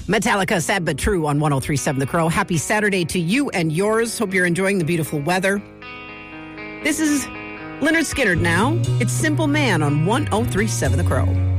Metallica, Sad But True on 103.7 The Crow. Happy Saturday to you and yours. Hope you're enjoying the beautiful weather. This is Leonard Skinner now. It's Simple Man on 103.7 The Crow.